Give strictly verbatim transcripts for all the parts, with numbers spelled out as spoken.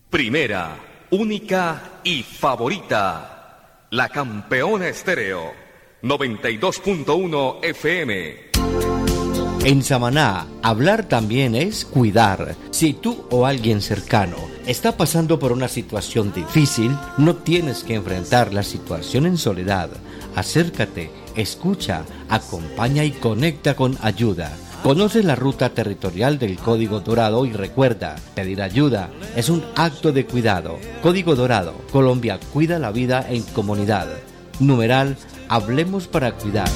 Primera, única y favorita. La Campeona Estéreo. noventa y dos punto uno F M. En Samaná, hablar también es cuidar. Si tú o alguien cercano está pasando por una situación difícil, no tienes que enfrentar la situación en soledad. Acércate, escucha, acompaña y conecta con ayuda. Conoce la ruta territorial del Código Dorado y recuerda, pedir ayuda es un acto de cuidado. Código Dorado, Colombia cuida la vida en comunidad. Numeral, hablemos para cuidar.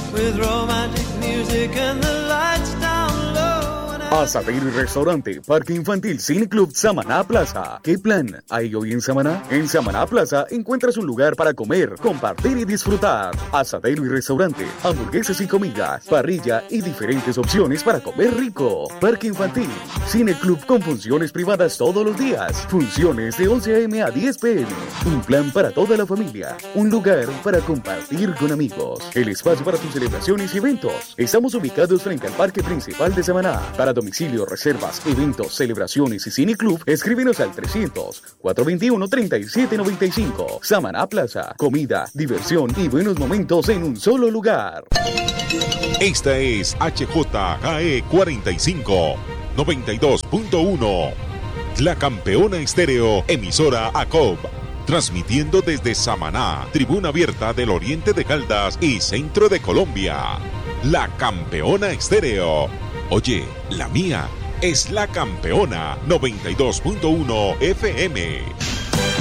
Asadero y restaurante, Parque Infantil Cine Club Samaná Plaza. ¿Qué plan hay hoy en Samaná? En Samaná Plaza encuentras un lugar para comer, compartir y disfrutar. Asadero y restaurante, hamburguesas y comidas, parrilla y diferentes opciones para comer rico. Parque Infantil Cine Club con funciones privadas todos los días. Funciones de once a eme a diez pe eme. Un plan para toda la familia. Un lugar para compartir con amigos. El espacio para tus celebraciones y eventos. Estamos ubicados frente al Parque Principal de Samaná. Para domicilio, reservas, eventos, celebraciones y Cine Club, escríbenos al trescientos, cuatrocientos veintiuno, treinta y siete noventa y cinco. Samaná Plaza, comida, diversión y buenos momentos en un solo lugar. Esta es H J K E cuarenta y cinco, noventa y dos punto uno. La Campeona Estéreo, emisora A C O B. Transmitiendo desde Samaná, tribuna abierta del oriente de Caldas y centro de Colombia. La Campeona Estéreo. Oye, la mía es La Campeona noventa y dos punto uno F M.